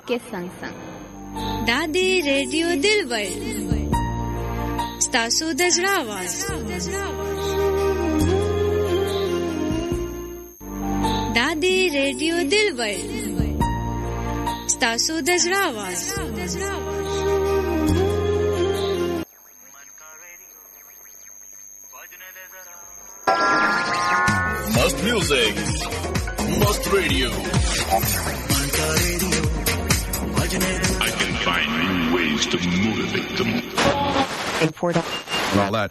आपके संग संग दादी रेडियो दिलवर स्तासु दजरा आवाज दादी रेडियो दिलवर स्तासु दजरा आवाज मस्त म्यूजिक मस्त radio I can find new ways to motivate them. And all that.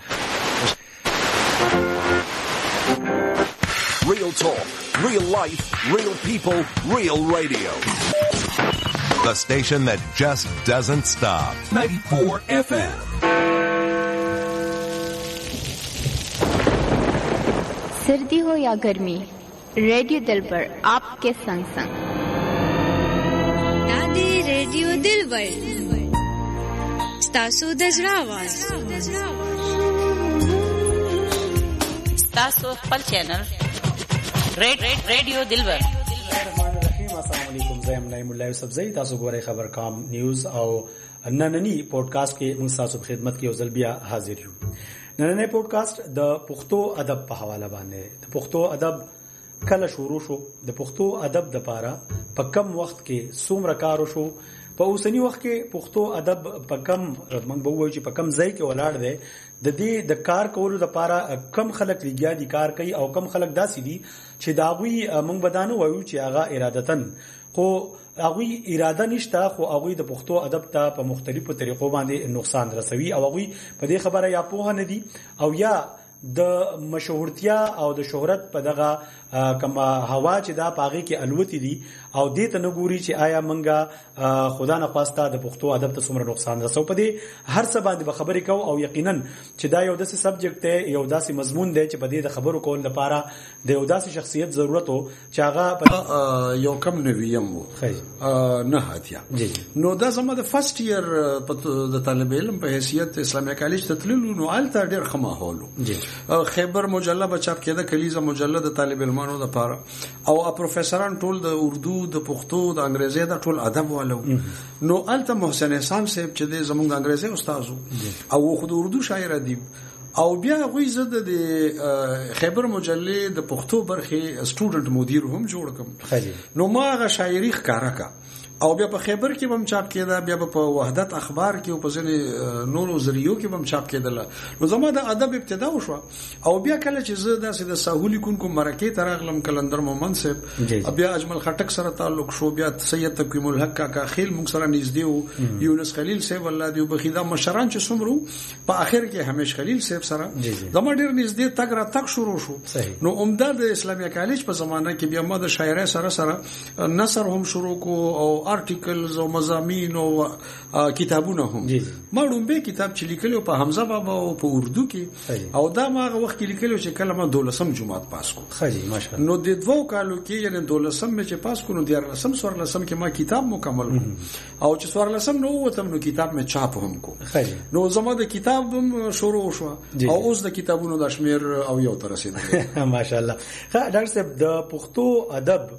Real talk, real life, real people, real radio. The station that just doesn't stop. 94 FM. सर्दी हो या गर्मी, रेडियो दिल पर आपके संग संग दादी रेडियो दिलवर स्तासु दजरा आवाज स्तासु खपल चैनल रेडियो दिलवर अस्सलाम वालेकुम ज़ैम नाइमुल्लाह सब्ज़ई तासु गोरे खबर काम न्यूज़ او नननी پودکاسټ کې موږ تاسو په خدمت کې اوزل بیا حاضر یو. نننې پودکاسټ د پښتو ادب په حواله باندې د پښتو ادب کله شروع شو، د پښتو ادب د پاره په کم وخت کې څومره کار وشو، په اوسنی وخت کې پښتو ادب په کم موږ به وایو چې په کم ځای کې ولاړ دی، د دې د کار کولو لپاره کم خلک لګیا دي کار کوي او کم خلک داسي دي چې داوی موږ بدانه وایو چې هغه ارادتن خو هغه اراده نشته، خو هغه د پښتو ادب ته په مختلفو طریقو باندې نقصان رسوي او هغه په دې خبره یا پوهه نه دي او یا د مشهورتیا او د شهرت په دغه کما هوا چې دا پاغي کې الوتی دي او دې ته نګوري چې آیا منګه خدا نه خواسته د پښتو ادب ته څومره نقصان رسو. په دې هر څه باندې خبرې کو او یقینا چې دا یو داسې سبجیکټ دی، یو داسې مضمون دی چې په دې د خبرو کول لپاره د یو داسې شخصیت ضرورت وو چې هغه یو کم نویم وو نه هاتیا. نو دا زما د فرست ایئر د طالب علم په حیثیت اسلامي کالج ته تللو، نو آلته ډېر ښه ماحول وو. خیبر مجله بچاپ کېده، کلیزه مجله د طالب علمانو لپاره او پروفیسوران ټول د اردو د پښتو د انګریزي د ټول ادب والو. نو الته محسن احسان صاحب چې د زمونږ د انګریزي استاد او خود اردو شاعر ادیب او بیا غوي زده د خیبر مجله د پښتو برخه سټوډنټ مدیر هم جوړ کم. نو ما غ شاعري ښکارا کا او بیا په خیبر کې بم چاپ کېده، بیا په وحدت اخبار کې او په ځینې نورو ذریعو کې بم چاپ کېدل. نو زما د ادب ابتدا وشو او بیا کله چې زه داسې د ساحولي کونکو مرکه تر اغلم کلندر مومن صاحب، بیا اجمل خټک سره تعلق شو، بیا سید تقویم الحق کا خیل موږ سره نږدې وو، یونس خلیل صاحب الله دې وبخیدا مشران چې څومره په اخر کې همیش خلیل صاحب سره زما ډېر نږدې تګ را تک شروع شو. نو عمده د اسلامي کالج په زمانه کې بیا ما د شاعرۍ سره سره نثر هم شروع کو او آرټیکلز او مضامین او کتابونه هم. ما لومبه کتاب چې لیکلو په حمزه بابا او په اردو کې او دا ما هغه وخت لیکلو چې کله ما 12 جمعات پاس کو. ماشاءالله. نو د 2 کالو کې یعنی 12 مې چې پاس کو نو 14 کې ما کتاب مکمل کو او چې 14 نو وته نو کتاب مې چاپ هم کو. نو زما د کتاب هم شروع شو او اوس د کتابونو د شمیر او یو تر رسیدل. ماشاءالله. ډاکټر صاحب د پښتو ادب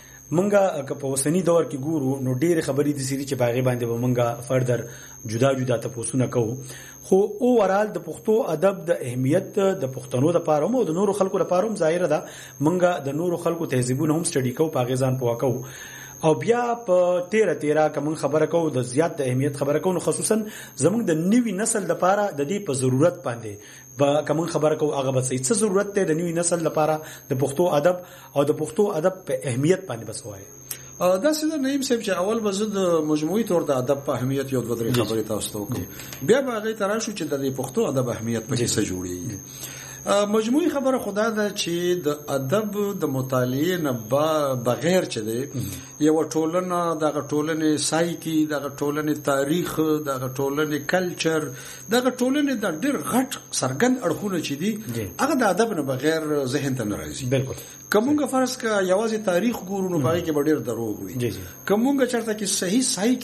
منګه که په وسنی دور کې ګورو نو ډېر خبرې دي سړي چې باغې باندې به منګه فردر جدا جدا تاسو کوو، خو او ورال د پښتو ادب د اهمیت د پښتنو لپاره او د نورو خلکو لپاره هم ظاهر ده. منګه د نورو خلکو تهذیبونه هم سټډي کوو، پاغې ځان پوها کوو او بیا په 13 کوم خبره کوو د زیات د اهمیت خبره کوو، خصوصا زموږ د نوي نسل لپاره د دې په ضرورت باندې با کوم خبره کوو هغه به څه ضرورت دی د نوي نسل لپاره د پښتو ادب او د پښتو ادب په اهمیت باندې بس وایي. دا څه نیم صاحب چې اول به زه د مجموعي تور د ادب په اهمیت یو دوه درې خبرې تاسو ته وکړم، بیا به هغه تراشو چې د پښتو ادب اهمیت په څه جوړیږي. مجموعي خبره خدا ده چې د ادب د مطالعه نه بغیر چې دی یو ټولنه د ټولنې سایکی د ټولنې تاریخ د ټولنې کلچر د ټولنې د ډېر غټ سرګند اړخونه چې دي هغه د ادب نه بغیر ذهن ته نه راځي. بالکل. کومه فرض کا یوازې تاریخ ګورو نو باندې کې ډېر دروغ وي. کومه چرته کې صحیح